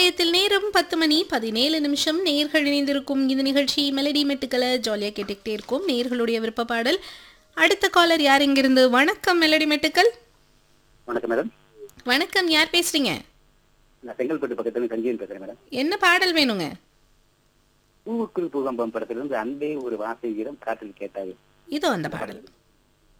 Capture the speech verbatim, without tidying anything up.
நிலையத்தில் நேரம் பத்து மணி பதினேழு நிமிஷம். நேர்கள் இணைந்திருக்கும் இந்த நிகழ்ச்சி மெலடி மெட்டுக்களை ஜாலியாக கேட்டுக்கிட்டே இருக்கும். நேர்களுடைய விருப்ப பாடல். அடுத்த காலர் யார் இங்கிருந்து? வணக்கம் மெலடி மெட்டுக்கள். வணக்கம் மேடம். வணக்கம், யார் பேசுறீங்க? நான் செங்கல்பட்டு பக்கத்துல கஞ்சியன் பேசுறேன் மேடம். என்ன பாடல் வேணுங்க? பூவுக்குள் பூகம்பம் படத்திலிருந்து அன்பே ஒரு வாசை வீரம் காற்றில் கேட்டாவே. இதோ அந்த பாடல்.